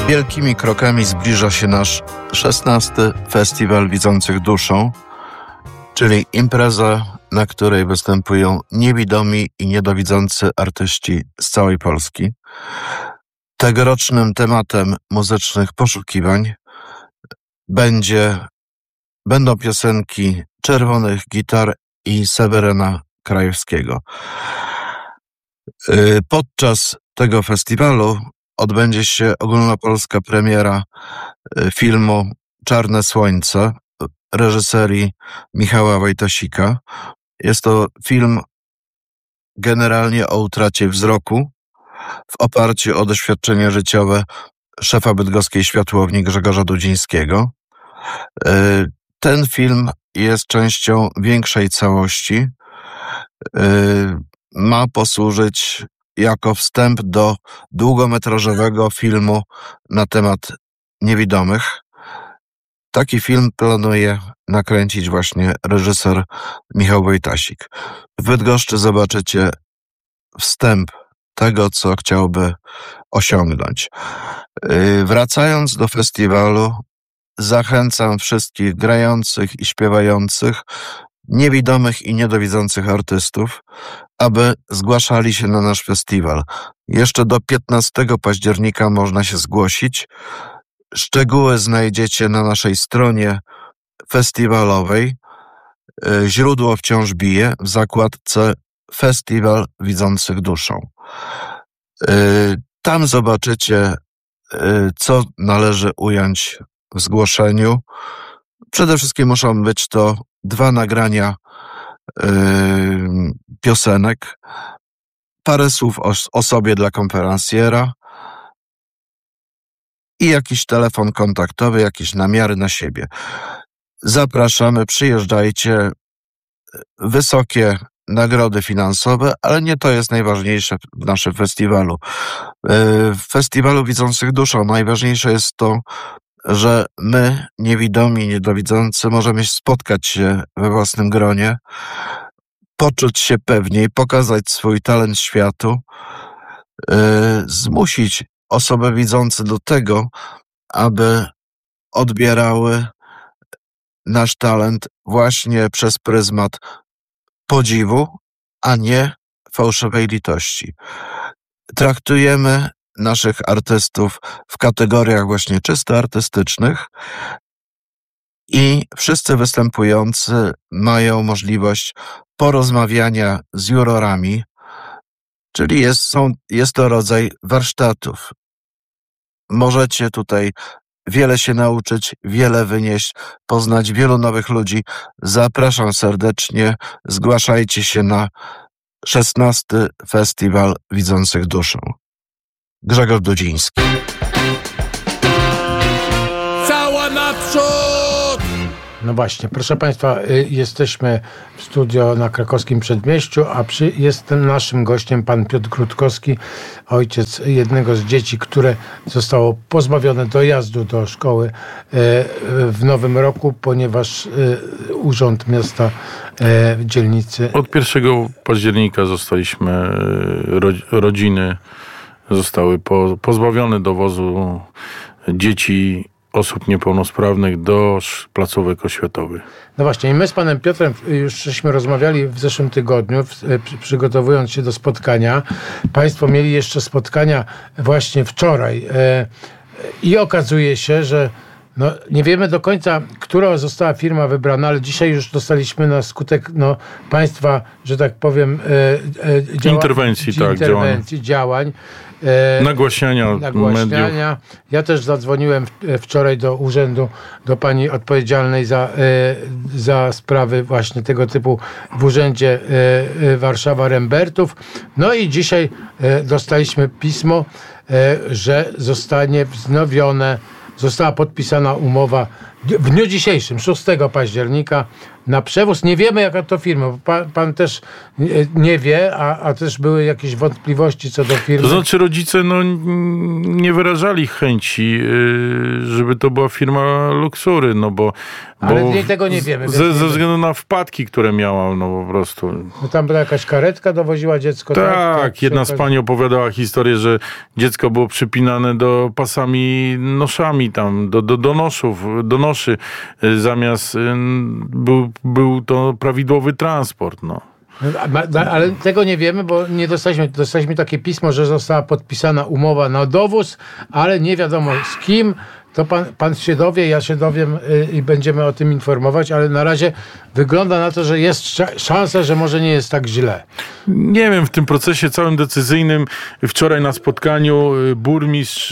Wielkimi krokami zbliża się nasz 16. Festiwal Widzących Duszą, czyli impreza, na której występują niewidomi i niedowidzący artyści z całej Polski. Tegorocznym tematem muzycznych poszukiwań będą piosenki Czerwonych Gitar i Seweryna Krajewskiego. Podczas tego festiwalu odbędzie się ogólnopolska premiera filmu Czarne Słońce reżyserii Michała Wojtasika. Jest to film generalnie o utracie wzroku w oparciu o doświadczenie życiowe szefa bydgoskiej światłowni Grzegorza Dudzińskiego. Ten film jest częścią większej całości. Ma posłużyć jako wstęp do długometrażowego filmu na temat niewidomych. Taki film planuje nakręcić właśnie reżyser Michał Wojtasik. W Bydgoszczy zobaczycie wstęp tego, co chciałby osiągnąć. Wracając do festiwalu, zachęcam wszystkich grających i śpiewających, niewidomych i niedowidzących artystów, aby zgłaszali się na nasz festiwal. Jeszcze do 15 października można się zgłosić. Szczegóły znajdziecie na naszej stronie festiwalowej. Źródło wciąż bije w zakładce Festiwal Widzących Duszą. Tam zobaczycie, co należy ująć w zgłoszeniu. Przede wszystkim muszą być to 2 nagrania piosenek, parę słów o sobie dla konferencjera i jakiś telefon kontaktowy, jakieś namiary na siebie. Zapraszamy, przyjeżdżajcie. Wysokie nagrody finansowe, ale nie to jest najważniejsze w naszym festiwalu. W Festiwalu Widzących Duszą najważniejsze jest to, że my, niewidomi, niedowidzący, możemy spotkać się we własnym gronie, poczuć się pewniej, pokazać swój talent światu, zmusić osoby widzące do tego, aby odbierały nasz talent właśnie przez pryzmat podziwu, a nie fałszywej litości. Traktujemy naszych artystów w kategoriach właśnie czysto artystycznych i wszyscy występujący mają możliwość porozmawiania z jurorami, czyli jest to rodzaj warsztatów. Możecie tutaj wiele się nauczyć, wiele wynieść, poznać wielu nowych ludzi. Zapraszam serdecznie, zgłaszajcie się na 16. Festiwal Widzących Duszą. Grzegorz Dudziński. Cała naprzód! No właśnie, proszę Państwa, jesteśmy w studio na Krakowskim Przedmieściu, a jest naszym gościem pan Piotr Krótkowski, ojciec jednego z dzieci, które zostało pozbawione dojazdu do szkoły w nowym roku, ponieważ Urząd Miasta dzielnicy... Od 1 października rodziny zostały pozbawione dowozu dzieci osób niepełnosprawnych do placówek oświatowych. No właśnie, i my z panem Piotrem już żeśmy rozmawiali w zeszłym tygodniu, przygotowując się do spotkania. Państwo mieli jeszcze spotkania właśnie wczoraj i okazuje się, że nie wiemy do końca, która została firma wybrana, ale dzisiaj już dostaliśmy na skutek państwa, że tak powiem, działań. Nagłaśniania. Mediów. Ja też zadzwoniłem wczoraj do urzędu, do pani odpowiedzialnej za sprawy właśnie tego typu w urzędzie Warszawa-Rembertów. No i dzisiaj dostaliśmy pismo, że została podpisana umowa w dniu dzisiejszym, 6 października, na przewóz. Nie wiemy, jaka to firma, bo pan też nie wie, a też były jakieś wątpliwości co do firmy. To znaczy rodzice nie wyrażali chęci, żeby to była firma Luxury, Ale tego nie wiemy. Ze względu na wpadki, które miała, po prostu. No tam była jakaś karetka dowoziła dziecko. Tak, jedna z pani opowiadała historię, że dziecko było przypinane do pasami noszami tam, do noszy, zamiast był to prawidłowy transport, Ale tego nie wiemy, bo nie dostaliśmy takie pismo, że została podpisana umowa na dowóz, ale nie wiadomo z kim. To pan się dowie, ja się dowiem i będziemy o tym informować, ale na razie wygląda na to, że jest szansa, że może nie jest tak źle. Nie wiem, w tym procesie całym decyzyjnym wczoraj na spotkaniu burmistrz,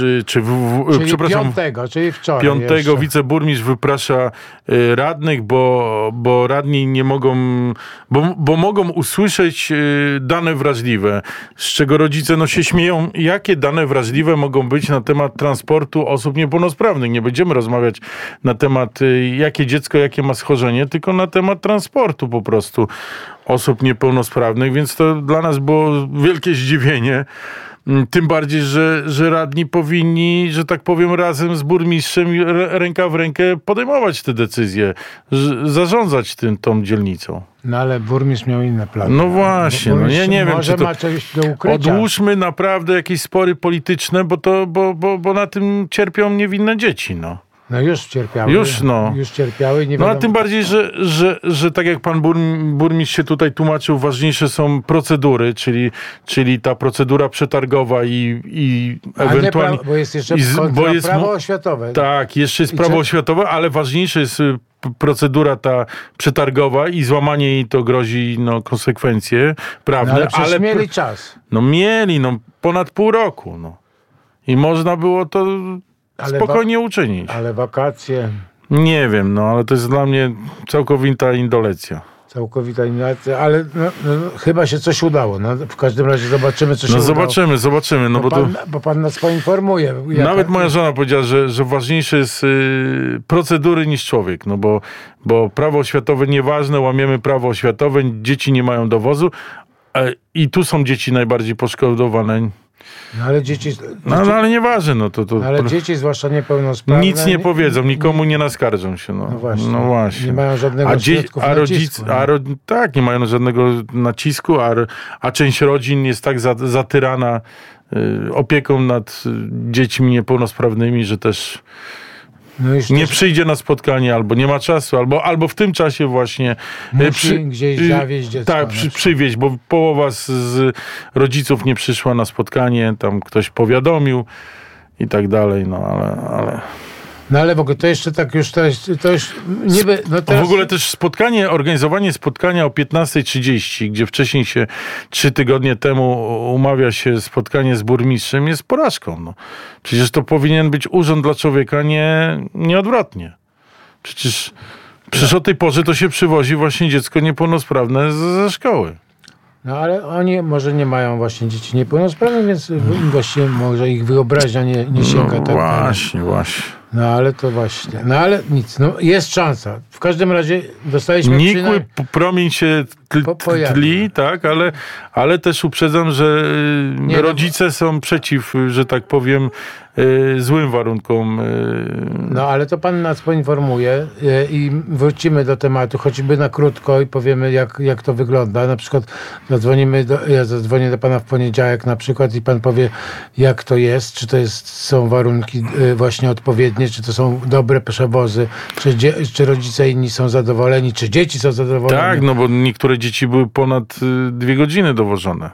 czyli wczoraj piątego wiceburmistrz wyprasza radnych, bo radni nie mogą, bo mogą usłyszeć dane wrażliwe, z czego rodzice się śmieją, jakie dane wrażliwe mogą być na temat transportu osób niepełnosprawnych. Nie będziemy rozmawiać na temat, jakie dziecko, jakie ma schorzenie, tylko na temat transportu po prostu osób niepełnosprawnych, więc to dla nas było wielkie zdziwienie. Tym bardziej, że radni powinni, że tak powiem, razem z burmistrzem ręka w rękę podejmować te decyzje, zarządzać tą dzielnicą. No ale burmistrz miał inne plany. No właśnie, ja nie wiem, może ma coś do ukrycia. Odłóżmy naprawdę jakieś spory polityczne, bo na tym cierpią niewinne dzieci, No już cierpiały. Już cierpiały. Nie a tym bardziej, że tak jak pan burmistrz się tutaj tłumaczył, ważniejsze są procedury, czyli ta procedura przetargowa i ewentualnie... bo jest jeszcze prawo oświatowe. Tak, jeszcze jest prawo oświatowe, ale ważniejsze jest procedura ta przetargowa i złamanie jej to grozi konsekwencje prawne. Ale mieli czas. Mieli, ponad pół roku. I można było to... spokojnie uczynić. Ale wakacje... Nie wiem, ale to jest dla mnie całkowita indolencja. Ale chyba się coś udało. W każdym razie zobaczymy, co się udało. Zobaczymy. Bo pan nas poinformuje. Nawet moja żona powiedziała, że ważniejsze jest procedury niż człowiek. Bo prawo oświatowe nieważne, łamiemy prawo oświatowe, dzieci nie mają dowozu i tu są dzieci najbardziej poszkodowane. Ale dzieci... ale nieważne, Ale dzieci, zwłaszcza niepełnosprawne... Nic nie powiedzą, nikomu nie naskarżą się. No właśnie. Nie mają żadnego środków nacisku. Tak, nie mają żadnego nacisku, a część rodzin jest tak zatyrana opieką nad dziećmi niepełnosprawnymi, że też... nie przyjdzie na spotkanie, albo nie ma czasu, albo w tym czasie właśnie musi gdzieś zawieźć dziecko. Tak, przywieźć, bo połowa z rodziców nie przyszła na spotkanie, tam ktoś powiadomił i tak dalej, ale... ale w ogóle to jeszcze tak już to już niby... W ogóle też organizowanie spotkania o 15:30, gdzie wcześniej się 3 tygodnie temu umawia się spotkanie z burmistrzem, jest porażką. Przecież to powinien być urząd dla człowieka, nie odwrotnie. Przecież o tej porze to się przywozi właśnie dziecko niepełnosprawne ze szkoły. Ale oni może nie mają właśnie dzieci niepełnosprawnych, więc właściwie może ich wyobraźnia nie sięga tak. Właśnie. Ale to właśnie. Ale nic. Jest szansa. W każdym razie dostaliśmy... Nikły promień się tli, tak, ale też uprzedzam, że rodzice są przeciw, że tak powiem, złym warunkom. Ale to pan nas poinformuje i wrócimy do tematu, choćby na krótko i powiemy, jak to wygląda. Na przykład ja zadzwonię do pana w poniedziałek na przykład i pan powie, jak to jest, czy to są warunki właśnie odpowiednie, czy to są dobre przewozy, czy rodzice inni są zadowoleni, czy dzieci są zadowolone. Tak, bo niektóre dzieci były ponad 2 godziny dowożone.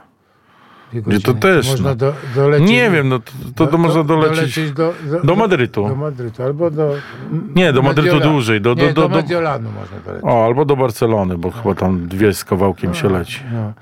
To też. Można dolecieć. Nie wiem, to można dolecieć do Madrytu. Do Madrytu, albo do... Nie, do Madrytu dłużej. Do Mediolanu można dolecieć. Albo do Barcelony, bo chyba tam 2 z kawałkiem się leci.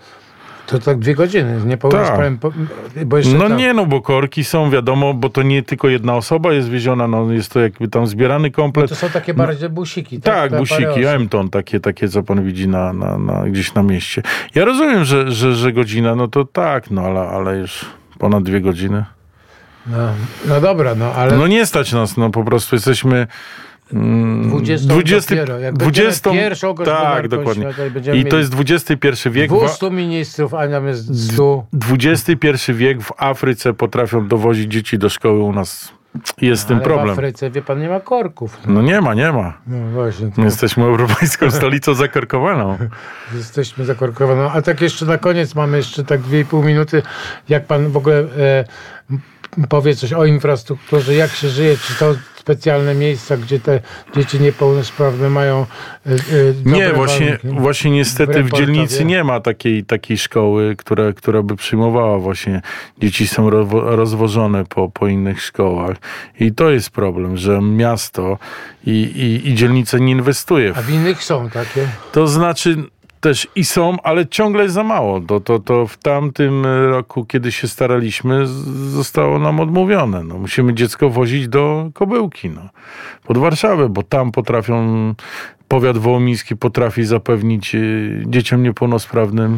To tak 2 godziny, nie powiem, bo jeszcze bo korki są, wiadomo, bo to nie tylko jedna osoba jest wieziona, jest to jakby tam zbierany komplet. To są takie bardziej busiki. Tak, busiki, M-ton, takie co pan widzi gdzieś na mieście. Ja rozumiem, że godzina, to tak, ale już ponad 2 godziny. Dobra, ale... nie stać nas, po prostu jesteśmy 20 dopiero. Jak 20 pierwszą gospodarką tak, dokładnie. świata i będziemy I to jest XXI wiek. 200 ministrów, a zamiast 100. XXI wiek w Afryce potrafią dowozić dzieci do szkoły, u nas jest z tym Ale problem. w Afryce, wie pan, nie ma korków. No nie ma. No właśnie. My jesteśmy europejską stolicą zakorkowaną. Jesteśmy zakorkowani. A tak jeszcze na koniec mamy jeszcze tak 2,5 minuty. Jak pan w ogóle powie coś o infrastrukturze, jak się żyje, czy to specjalne miejsca, gdzie te dzieci niepełnosprawne mają Nie, dobre właśnie niestety w dzielnicy Reportowie. nie ma takiej szkoły, która by przyjmowała właśnie. Dzieci są rozwożone po innych szkołach. I to jest problem, że miasto i dzielnice nie inwestuje. A w innych są takie. To znaczy też i są, ale ciągle jest za mało. To w tamtym roku, kiedy się staraliśmy, zostało nam odmówione. No, musimy dziecko wozić do Kobyłki, pod Warszawę, bo tam powiat wołomiński potrafi zapewnić dzieciom niepełnosprawnym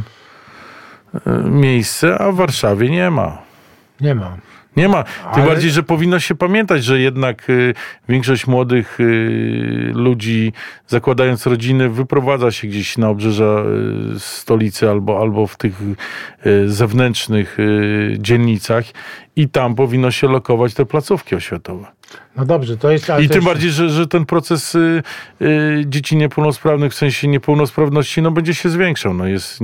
miejsce, a w Warszawie nie ma. Nie ma. Nie ma. Tym Ale- bardziej, że powinno się pamiętać, że jednak większość młodych ludzi, zakładając rodziny, wyprowadza się gdzieś na obrzeża stolicy albo w tych zewnętrznych dzielnicach i tam powinno się lokować te placówki oświatowe. No dobrze, to jest... I tym bardziej, że ten proces dzieci niepełnosprawnych, w sensie niepełnosprawności, będzie się zwiększał. Jest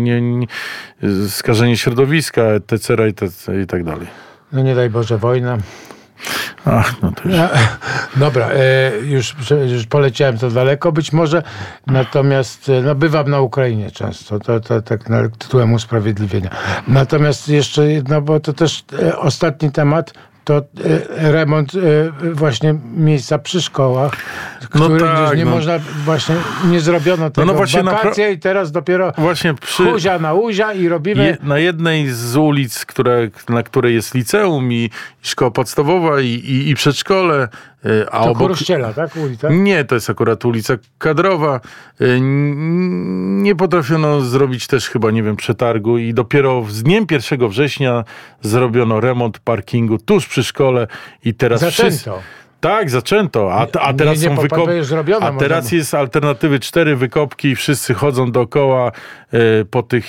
skażenie środowiska, etc. i tak dalej. No nie daj Boże, wojna. Ach, to już. Dobra, już poleciałem to daleko być może, natomiast bywam na Ukrainie często, to tak tytułem usprawiedliwienia. Natomiast jeszcze jedno, bo to też ostatni temat, to remont właśnie miejsca przy szkołach, które gdzieś nie można, właśnie nie zrobiono tego właśnie wakacje i teraz dopiero Właśnie huzia na uzia i robimy... na jednej z ulic, na której jest liceum i szkoła podstawowa i przedszkole, a To obok... Chruściela, tak? Ulica? Nie, to jest akurat ulica Kadrowa. Nie potrafiono zrobić też chyba, przetargu i dopiero z dniem 1 września zrobiono remont parkingu tuż przy szkole i teraz Zaczęto. Tak, zaczęto, a teraz są wykopki. Zrobione, A teraz jest alternatywy 4 wykopki i wszyscy chodzą dookoła po tych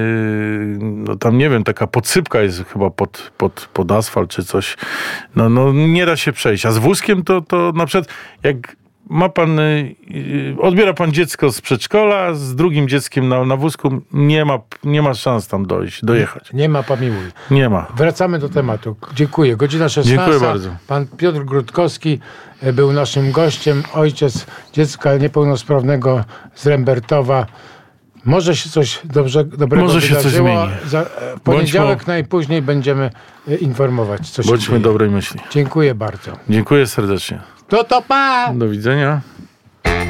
tam nie wiem, taka podsypka jest chyba pod asfalt czy coś. Nie da się przejść. A z wózkiem to na przykład jak ma pan, odbiera pan dziecko z przedszkola, z drugim dzieckiem na wózku, nie ma szans tam dojechać. Nie ma pamiłuj. Nie ma. Wracamy do tematu. Dziękuję. Godzina 16. Dziękuję bardzo. Pan Piotr Grudkowski był naszym gościem. Ojciec dziecka niepełnosprawnego z Rembertowa. Może się coś dobrego Może się wydarzyło. coś zmieni. W poniedziałek najpóźniej będziemy informować, co się Bądźmy dzieje. dobrej myśli. Dziękuję bardzo. Dziękuję serdecznie. To pa! Do widzenia.